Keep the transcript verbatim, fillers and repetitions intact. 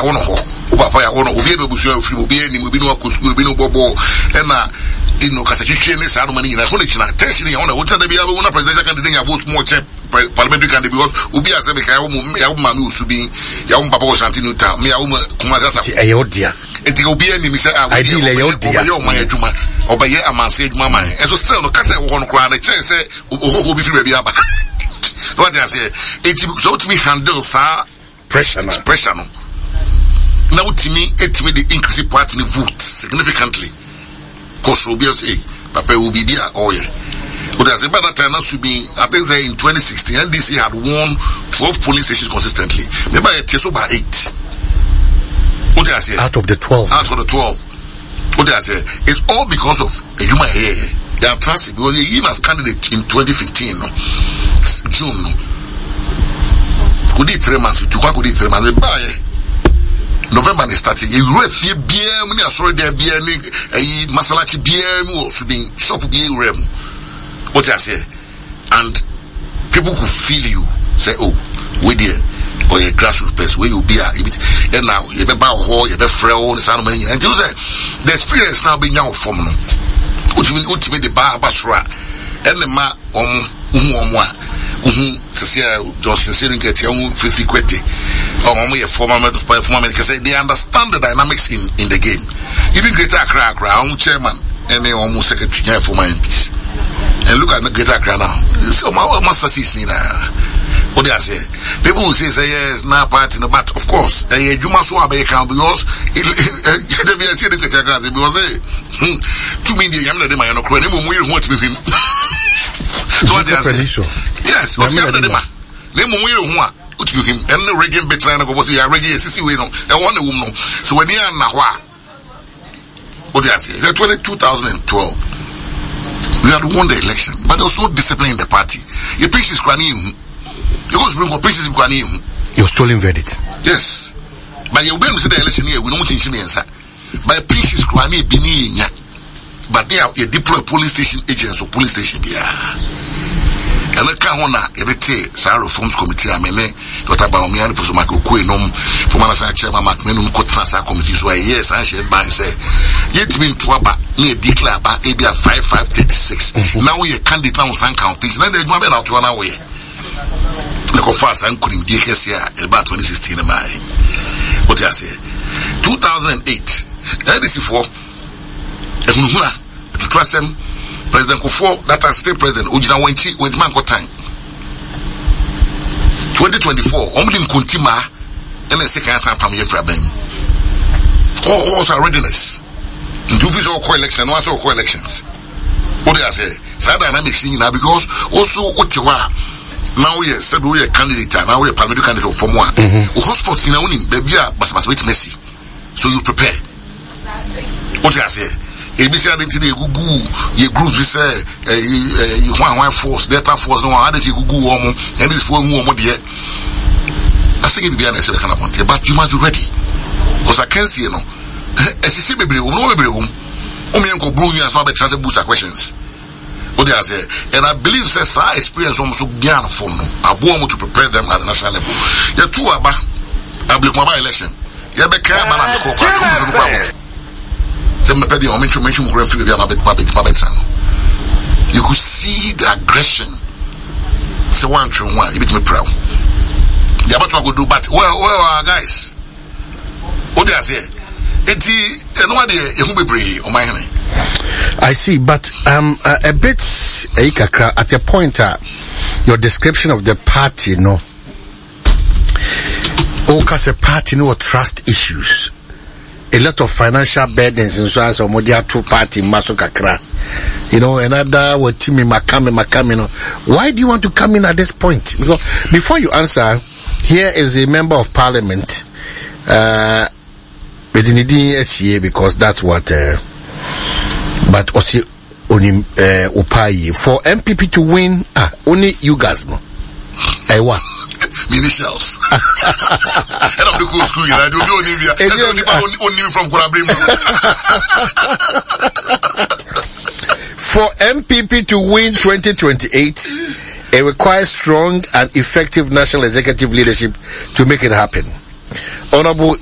want to papa ya want to obi no busu afiri obi ani obi no akosu obi no bobo e na ino kasa twetwe ne sa no mani na kono china tension ya wona wota da bia be wona presidential candidate ya boss more check parliamentary candidate because obi ase be ka ya wo ya wo ma me osubi ya wo papa wo Shantino ta me ya wo kuma za sa e ye odia enti obi ani mi say ah ideal ye odia obi ye o man adwuma obi ye amanse adwuma man and so still no kasa wo no kra na chen say ohoho bi firi bia ba what I say it so to me handle sa pressure no pressure no now to me it me the increase party vote significantly cause will be say papa will be there oh yeah but as about that time should be I think say in twenty sixteen N D C had won twelve polling stations consistently maybe it is over eight what I say out of the twelve out of the twelve what I say it's all because of Ejuma here they are trusted because he was candidate in twenty fifteen no June no could it three months to could it three months buy November they started you ref here B M ni sorry there B M eh masalachi B M was being shop B M what I say and people could feel you say oh we there or a grassroots person where you be a and now you be ba ho you be frail sound money and you say the experience now being now from no ultimately ultimately the bar basra and the ma um um um Cecilia Johnson saying that you fifty quete or mama your former former because they understand the dynamics in in the game. Even Greater Accra Accra um chairman and almost secretary for my M Ps and look at the Greater Accra now so my master season what they say people will say say yes now party no but of course eh Juma so abe can because they be say the Greater Accra because eh two million yam na dem ayo no kro na mo mu hu ati him so what they say yes what's the other man le mo mu hu a oti him and the reggae better na go say ya reggae sisi we no e won the wom no so when ya na ho a what they say two thousand twelve we had won the election but there was no discipline in the party your pieces kwani hu you go bring pieces kwani hu your stolen verdict yes but you been say the election here we no chin chin answer by pieces kwani bi ni nya but they are deploy police station agents or police station yeah and I can't wanna everything sa reforms committee amene Doctor Baomi and Professor Michael Kwenom former national chairman Mark Menum court transfer committee so yes and she ban say yet mean to aba near declare ba e be five five thirty-six now we a candidate now san count things na dey be na to na we na ko fast and couldn't dey here about twenty sixteen am I what you say two thousand eight N D C for ehunhuna to trust him President Kufuor, that as state president, Ojina Wenchi, went man got time. twenty twenty-four, only in Kuntima, and a second answer from your friend. All also readiness. Do visual co-election, no also co-elections. What do I say? Sad dynamics now because also what you are. Now we said we are candidate, now we are parliamentary candidate for one. Hotspots in a winning, baby, but must wait messy. So you prepare. What do I say? A B C identity Google your group is say you want one force data force no one identity Google one and this for one more there. I think it be an essay kind of thing, but you must be ready because I can see you know as you see baby no baby home only go blue you as well be transfer booster questions what they say and I believe says our experience almost so beyond for no I want to prepare them at the national level the two aba I believe my election you be care man and go go you could see the aggression. Say one true one, you bit me proud. The about to go do but well, well, guys. What do I say? Eti, no idea. You be brave on my hand. I see, but um, uh, a bit uh, at a point, uh, your description of the party, no. Oh, cause a party, no trust issues. A lot of financial burdens and so as a modia two party Masukakra. You know, another what Timmy Makame Makame. Why do you want to come in at this point? Because before you answer, here is a member of parliament, uh, because that's what, uh, but also only, uh, Upai for M P P to win, ah, only you guys know. I want. Initials. Head of the cool school, you know, I do only only from Kurabrim. For M P P to win twenty twenty-eight, it requires strong and effective national executive leadership to make it happen. Honorable